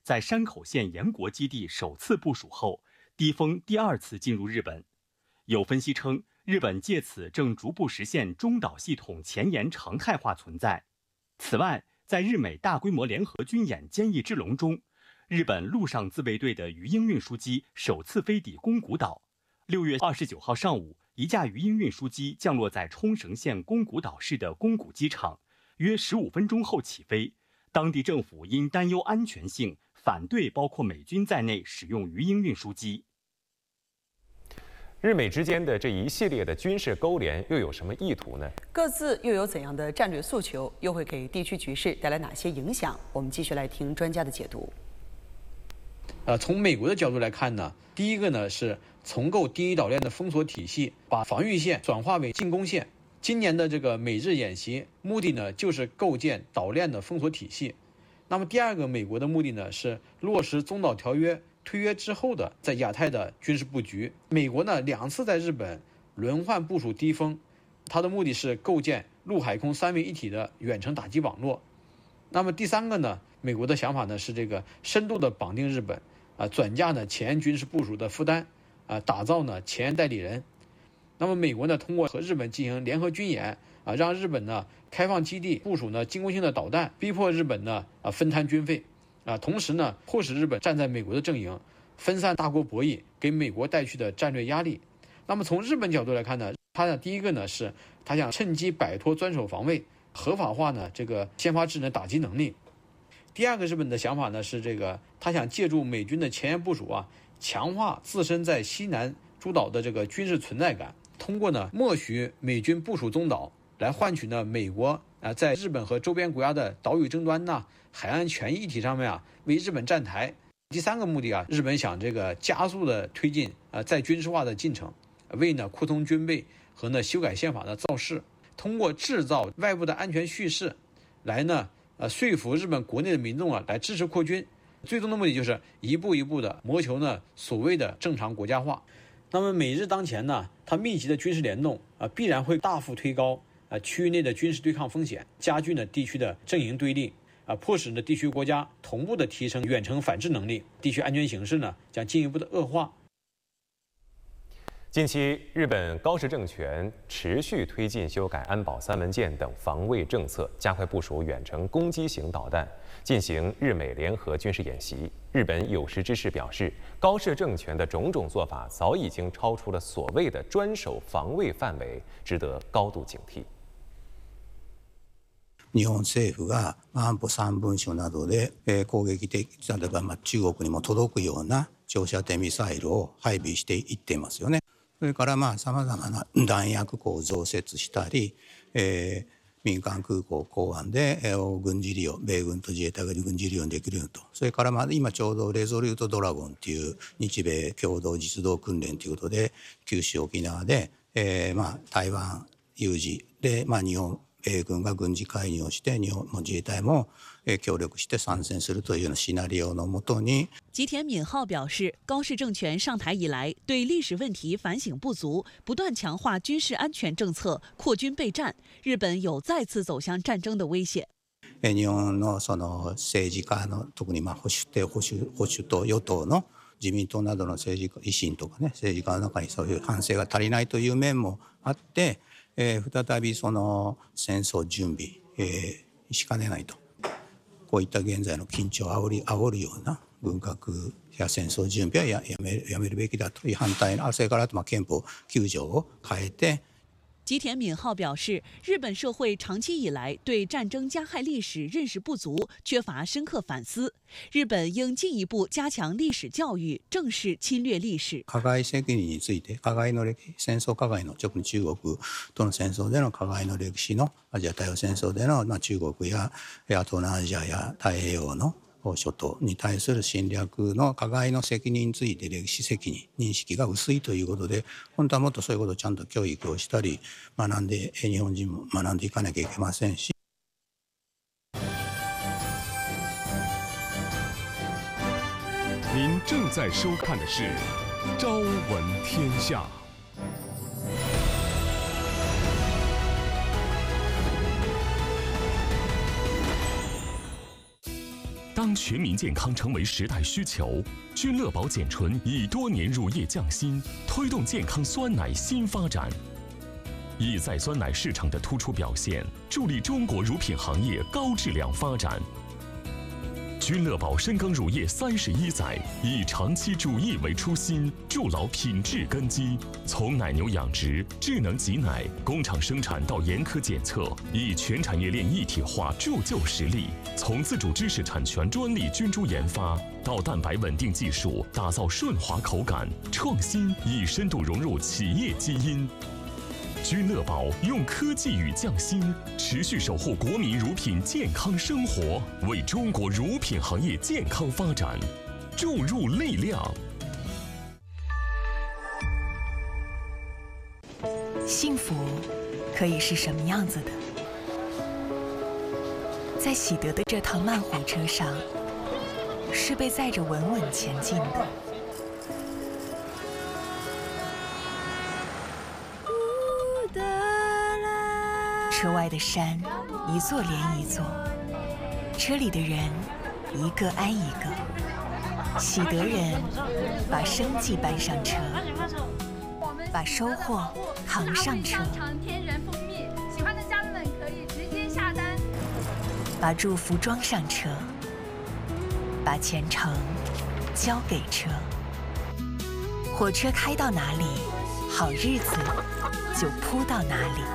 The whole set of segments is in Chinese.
在山口县岩国基地首次部署后，低风第二次进入日本。有分析称，日本借此正逐步实现中岛系统前沿常态化存在。此外，在日美大规模联合军演坚毅之龙中，日本陆上自卫队的鱼鹰运输机首次飞抵宫古岛。6月29号上午，一架鱼鹰运输机降落在冲绳县宫古岛市的宫古机场，约15分钟后起飞。当地政府因担忧安全性，反对包括美军在内使用鱼鹰运输机。 日美之间的这一系列的军事勾连又有什么意图呢？ 各自又有怎样的战略诉求？又会给地区局势带来哪些影响？我们继续来听专家的解读。 从美国的角度来看呢，第一个呢是重构第一岛链的封锁体系，把防御线转化为进攻线。今年的这个美日演习目的呢，就是构建岛链的封锁体系。那么第二个，美国的目的呢是落实中岛条约推约之后的在亚太的军事布局。美国呢2次在日本轮换部署低风，它的目的是构建陆海空3位一体的远程打击网络。那么第三个呢，美国的想法呢是这个深度的绑定日本，转嫁呢前沿军事部署的负担，打造呢前沿代理人。那么美国呢通过和日本进行联合军演，让日本呢开放基地部署呢进攻性的导弹，逼迫日本呢分摊军费，同时呢迫使日本站在美国的阵营，分散大国博弈给美国带去的战略压力。那么从日本角度来看呢，他呢第一个呢是他想趁机摆脱专守防卫，合法化呢这个先发制人打击能力。第二个日本的想法呢是这个他想借助美军的前沿部署强化自身在西南诸岛的这个军事存在感，通过呢默许美军部署中岛，来换取呢美国在日本和周边国家的岛屿争端海岸权益议题上面为日本站台。第三个目的日本想这个加速的推进再军事化的进程，为呢扩充军备和呢修改宪法的造势，通过制造外部的安全叙事，来呢说服日本国内的民众来支持扩军。最终的目的就是一步一步的谋求呢所谓的正常国家化。那么美日当前呢，它密集的军事联动必然会大幅推高区域内的军事对抗风险，加剧呢地区的阵营对立，迫使呢地区国家同步的提升远程反制能力，地区安全形势呢将进一步的恶化。 近期，日本高市政权持续推进修改安保三文件等防卫政策，加快部署远程攻击型导弹，进行日美联合军事演习。日本有识之士表示，高市政权的种种做法早已经超出了所谓的专守防卫范围，值得高度警惕。 日本政府が安保3文書などで攻撃的、例えば中国にも届くような長射程ミサイルを配備していっていますよね。それからさまざまな弾薬庫を増設したり、民間空港港湾で軍事利用、米軍と自衛隊が軍事利用できるようにと。それから今ちょうどレゾリュートドラゴンっていう日米共同実動訓練ということで、九州沖縄で、台湾有事で、日本米軍が軍事介入をして日本自衛隊も協力して参戦するというようなシナリオのもとに。 吉田敏浩表示，高市政权上台以来，对历史问题反省不足，不断强化军事安全政策，扩军备战，日本有再次走向战争的危险。 日本のその政治家の特に保守と与党の自民党などの政治家、維新とかね、政治家の中にそういう反省が足りないという面もあって、再びその戦争準備、しかねないと。こういった現在の緊張を煽るような軍拡や戦争準備はやめるべきだという反対の、それから憲法9条を変えて。 吉田敏浩表示，日本社会长期以来对战争加害历史认识不足，缺乏深刻反思。日本应进一步加强历史教育，正视侵略历史。 加害責任について、戦争加害の特に中国との戦争での加害の歴史のアジア太平洋戦争での、中国や東南アジアや太平洋の諸島に対する侵略の加害の責任について歴史責任認識が薄いということで、本当はもっとそういうことをちゃんと教育をしたり学んで、日本人も学んでいかなきゃいけませんし。 您正在收看的是《朝闻天下》。当当全民健康成为时代需求，君乐宝减醇以多年乳业匠心，推动健康酸奶新发展。以在酸奶市场的突出表现，助力中国乳品行业高质量发展。君乐宝深耕乳业31载，以长期主义为初心，筑牢品质根基。从奶牛养殖、智能挤奶、工厂生产到严苛检测，以全产业链一体化铸就实力。从自主知识产权专利菌株研发到蛋白稳定技术，打造顺滑口感，创新以深度融入企业基因。君乐宝用科技与匠心，持续守护国民乳品健康生活，为中国乳品行业健康发展注入力量。 幸福可以是什么样子的？在喜得的这趟慢火车上，是被载着稳稳前进的。车外的山，一座连一座；车里的人，一个挨一个。喜得人把生计搬上车，把收获扛上车。 天然蜂蜜，喜欢的家人们可以直接下单。 把祝福装上车，把前程交给车。火车开到哪里，好日子就铺到哪里。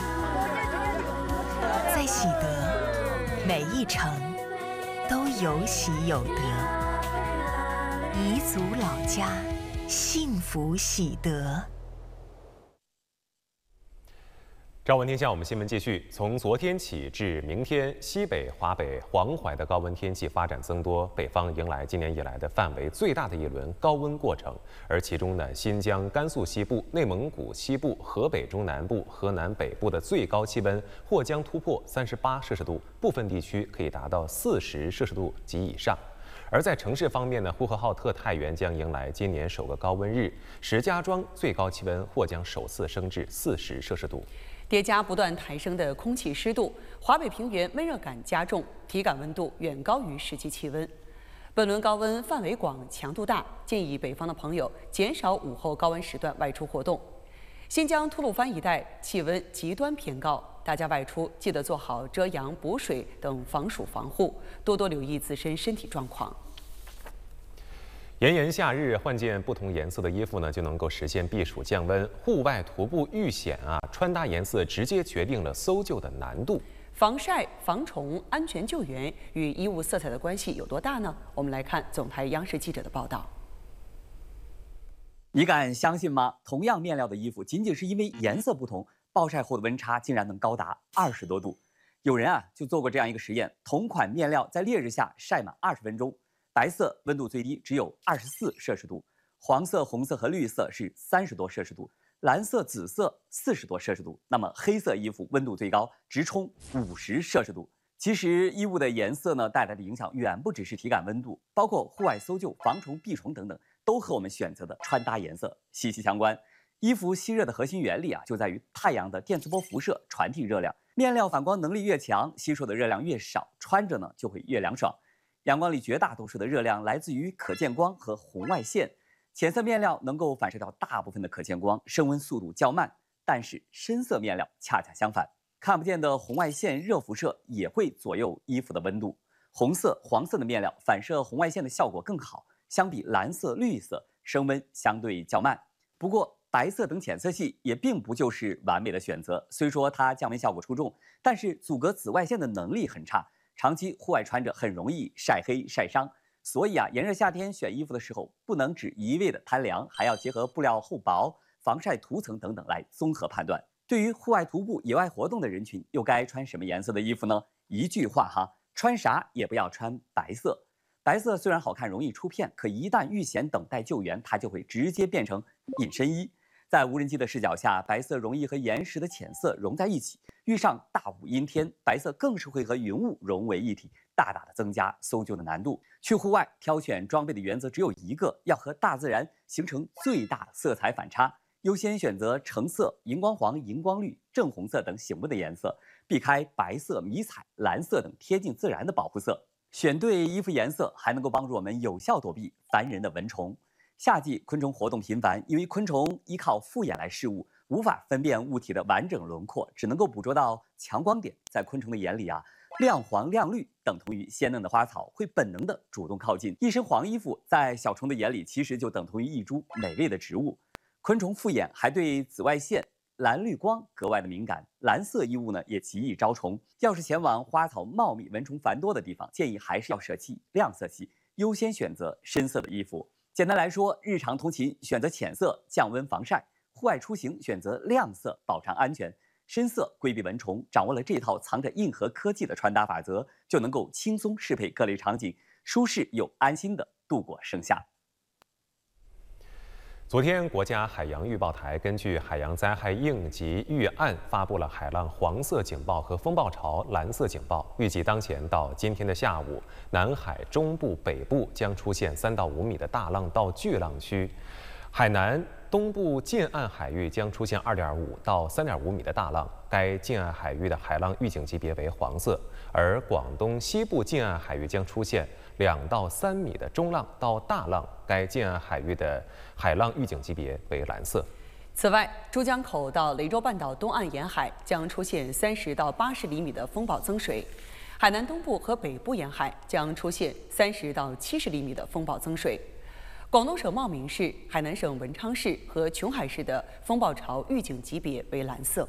在喜得，每一程都有喜有得。彝族老家，幸福喜得。 朝闻天下，我们新闻继续。从昨天起至明天，西北、华北、黄淮的高温天气发展增多，北方迎来今年以来的范围最大的一轮高温过程。而其中呢，新疆、甘肃西部、内蒙古西部、河北中南部、河南北部的最高气温或将突破38摄氏度，部分地区可以达到40摄氏度及以上。而在城市方面呢，呼和浩特、太原将迎来今年首个高温日，石家庄最高气温或将首次升至40摄氏度。 叠加不断抬升的空气湿度，华北平原闷热感加重，体感温度远高于实际气温。本轮高温范围广、强度大，建议北方的朋友减少午后高温时段外出活动。新疆吐鲁番一带气温极端偏高，大家外出记得做好遮阳、补水等防暑防护，多多留意自身身体状况。 炎炎夏日，换件不同颜色的衣服呢，就能够实现避暑降温。户外徒步遇险啊，穿搭颜色直接决定了搜救的难度。 防晒、防虫、安全救援与衣物色彩的关系有多大呢？我们来看总台央视记者的报道。 你敢相信吗？同样面料的衣服，仅仅是因为颜色不同，暴晒后的温差竟然能高达20多度。有人啊就做过这样一个实验，同款面料在烈日下晒满20分钟。白色温度最低只有24摄氏度，黄色、红色和绿色是30多摄氏度，蓝色、紫色40多摄氏度。那么黑色衣服温度最高，直冲50摄氏度。其实衣物的颜色呢，带来的影响远不只是体感温度，包括户外搜救、防虫、避虫等等，都和我们选择的穿搭颜色息息相关。衣服吸热的核心原理啊，就在于太阳的电磁波辐射传递热量，面料反光能力越强，吸收的热量越少，穿着呢就会越凉爽。阳光里绝大多数的热量来自于可见光和红外线，浅色面料能够反射掉大部分的可见光，升温速度较慢，但是深色面料恰恰相反，看不见的红外线热辐射也会左右衣服的温度。红色、黄色的面料反射红外线的效果更好，相比蓝色、绿色，升温相对较慢。不过白色等浅色系也并不就是完美的选择，虽说它降温效果出众，但是阻隔紫外线的能力很差。长期户外穿着很容易晒黑晒伤，所以啊，炎热夏天选衣服的时候，不能只一味的贪凉，还要结合布料厚薄、防晒涂层等等来综合判断。对于户外徒步、野外活动的人群，又该穿什么颜色的衣服呢？一句话哈，穿啥也不要穿白色。白色虽然好看，容易出片，可一旦遇险等待救援，它就会直接变成隐身衣。在无人机的视角下，白色容易和岩石的浅色融在一起，遇上大雾阴天，白色更是会和云雾融为一体，大大的增加搜救的难度。去户外挑选装备的原则只有一个，要和大自然形成最大色彩反差，优先选择橙色、荧光黄、荧光绿、正红色等醒目的颜色，避开白色、迷彩、蓝色等贴近自然的保护色。 选对衣服颜色还能够帮助我们有效躲避烦人的蚊虫。夏季昆虫活动频繁，因为昆虫依靠复眼来视物，无法分辨物体的完整轮廓，只能够捕捉到强光点。在昆虫的眼里啊，亮黄亮绿等同于鲜嫩的花草，会本能的主动靠近。一身黄衣服在小虫的眼里其实就等同于一株美丽的植物。昆虫复眼还对紫外线、蓝绿光格外的敏感，蓝色衣物呢也极易招虫。要是前往花草茂密、蚊虫繁多的地方，建议还是要舍弃亮色系，优先选择深色的衣服。简单来说，日常通勤选择浅色降温防晒，户外出行选择亮色保障安全，深色规避蚊虫。掌握了这套藏着硬核科技的穿搭法则，就能够轻松适配各类场景，舒适又安心地度过盛夏。 昨天，国家海洋预报台根据海洋灾害应急预案发布了海浪黄色警报和风暴潮蓝色警报。预计当前到今天的下午，南海中部、北部将出现3到5米的大浪到巨浪区，海南东部近岸海域将出现2.5到3.5米的大浪，该近岸海域的海浪预警级别为黄色，而广东西部近岸海域将出现2到3米的中浪到大浪，该近岸海域的海浪预警级别为蓝色。 此外，珠江口到雷州半岛东岸沿海将出现30到80厘米的风暴增水，海南东部和北部沿海将出现30到70厘米的风暴增水。广东省茂名市、海南省文昌市和琼海市的风暴潮预警级别为蓝色。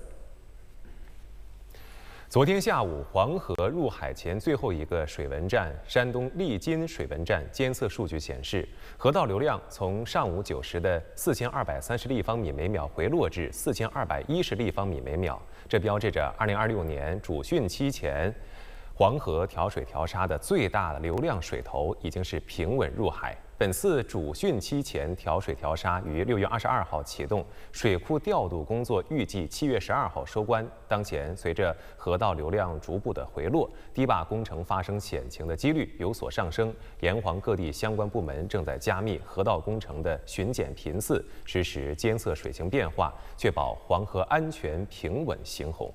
昨天下午，黄河入海前最后一个水文站山东利津水文站监测数据显示，河道流量从上午9时的4230立方米每秒回落至4210立方米每秒，这标志着2026年主汛期前黄河调水调沙的最大的流量水头已经是平稳入海。本次主汛期前调水调沙于6月22号启动，水库调度工作预计7月12号收官。当前，随着河道流量逐步的回落，堤坝工程发生险情的几率有所上升。沿黄各地相关部门正在加密河道工程的巡检频次，实时监测水情变化，确保黄河安全平稳行洪。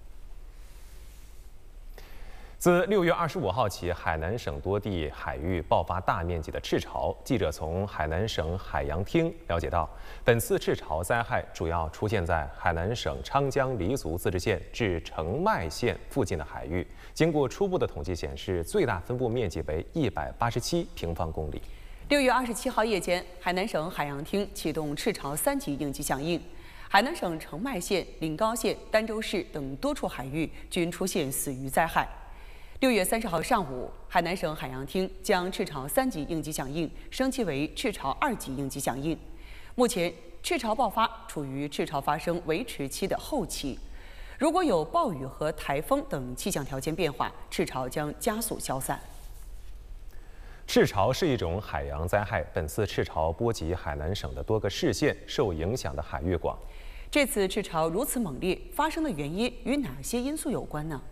自6月25号起，海南省多地海域爆发大面积的赤潮。记者从海南省海洋厅了解到，本次赤潮灾害主要出现在海南省昌江黎族自治县至澄迈县附近的海域。经过初步的统计显示，最大分布面积为187平方公里。 6月27号夜间，海南省海洋厅启动赤潮3级应急响应。海南省澄迈县、临高县、儋州市等多处海域均出现死鱼灾害。6月30号上午，海南省海洋厅将赤潮3级应急响应升级为赤潮2级应急响应。目前，赤潮爆发处于赤潮发生维持期的后期，如果有暴雨和台风等气象条件变化，赤潮将加速消散。 赤潮是一种海洋灾害，本次赤潮波及海南省的多个市县，受影响的海域广。 这次赤潮如此猛烈，发生的原因与哪些因素有关呢？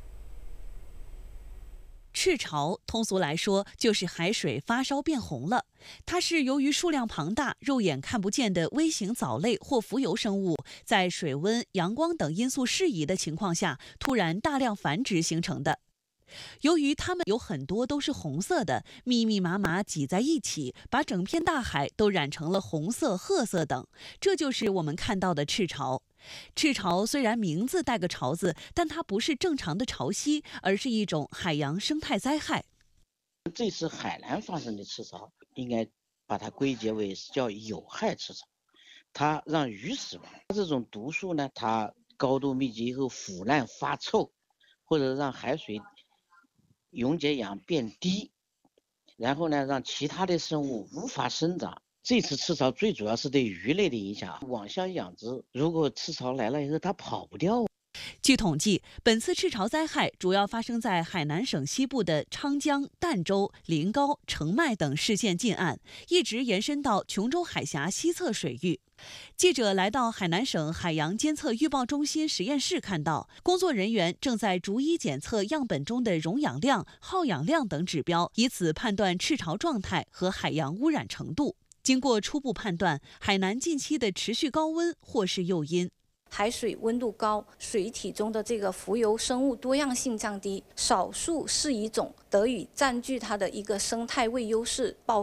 赤潮通俗来说就是海水发烧变红了，它是由于数量庞大、肉眼看不见的微型藻类或浮游生物，在水温、阳光等因素适宜的情况下，突然大量繁殖形成的。由于它们有很多都是红色的，密密麻麻挤在一起，把整片大海都染成了红色、褐色等，这就是我们看到的赤潮。赤潮虽然名字带个潮字，但它不是正常的潮汐，而是一种海洋生态灾害。 这次海南发生的赤潮，应该把它归结为叫有害赤潮，它让鱼死亡。这种毒素呢，它高度密集以后腐烂发臭，或者让海水溶解氧变低，然后呢，让其他的生物无法生长。这次赤潮最主要是对鱼类的影响，网箱养殖，如果赤潮来了以后，它跑不掉。 据统计，本次赤潮灾害主要发生在海南省西部的昌江、儋州、临高、澄迈等市县近岸，一直延伸到琼州海峡西侧水域。记者来到海南省海洋监测预报中心实验室，看到工作人员正在逐一检测样本中的溶氧量、耗氧量等指标，以此判断赤潮状态和海洋污染程度。经过初步判断，海南近期的持续高温或是诱因。 海水温度高，水体中的这个浮游生物多样性降低，少数适宜种得以占据它的一个生态位优势爆